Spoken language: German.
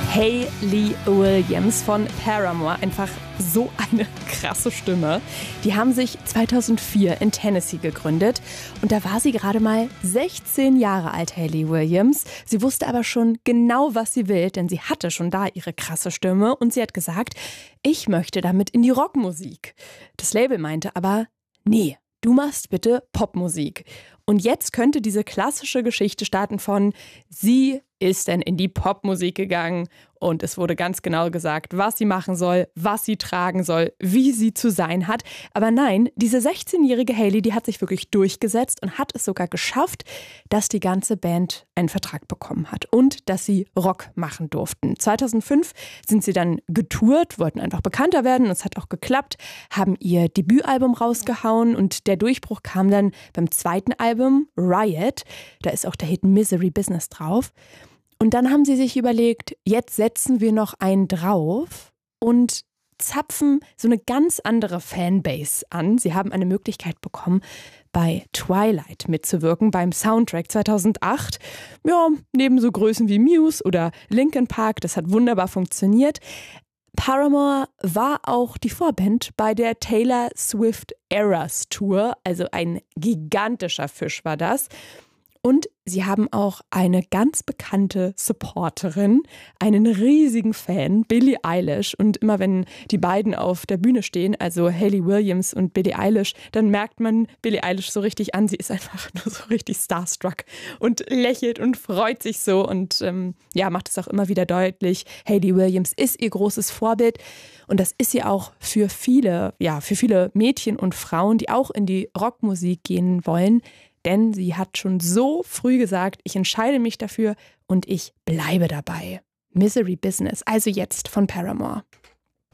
Hayley Williams von Paramore, einfach so eine krasse Stimme. Die haben sich 2004 in Tennessee gegründet und da war sie gerade mal 16 Jahre alt, Hayley Williams. Sie wusste aber schon genau, was sie will, denn sie hatte schon da ihre krasse Stimme und sie hat gesagt, ich möchte damit in die Rockmusik. Das Label meinte aber, nee, du machst bitte Popmusik. Und jetzt könnte diese klassische Geschichte starten von, sie ist dann in die Popmusik gegangen und es wurde ganz genau gesagt, was sie machen soll, was sie tragen soll, wie sie zu sein hat. Aber nein, diese 16-jährige Hayley, die hat sich wirklich durchgesetzt und hat es sogar geschafft, dass die ganze Band einen Vertrag bekommen hat und dass sie Rock machen durften. 2005 sind sie dann getourt, wollten einfach bekannter werden und es hat auch geklappt, haben ihr Debütalbum rausgehauen und der Durchbruch kam dann beim zweiten Album, Riot. Da ist auch der Hit Misery Business drauf. Und dann haben sie sich überlegt, jetzt setzen wir noch einen drauf und zapfen so eine ganz andere Fanbase an. Sie haben eine Möglichkeit bekommen, bei Twilight mitzuwirken, beim Soundtrack 2008. Ja, neben so Größen wie Muse oder Linkin Park, das hat wunderbar funktioniert. Paramore war auch die Vorband bei der Taylor Swift Eras Tour, also ein gigantischer Fisch war das. Und sie haben auch eine ganz bekannte Supporterin, einen riesigen Fan, Billie Eilish. Und immer wenn die beiden auf der Bühne stehen, also Hayley Williams und Billie Eilish, dann merkt man Billie Eilish so richtig an. Sie ist einfach nur so richtig starstruck und lächelt und freut sich so und macht es auch immer wieder deutlich. Hayley Williams ist ihr großes Vorbild und das ist sie auch für viele Mädchen und Frauen, die auch in die Rockmusik gehen wollen. Denn sie hat schon so früh gesagt, ich entscheide mich dafür und ich bleibe dabei. Misery Business, also jetzt von Paramore.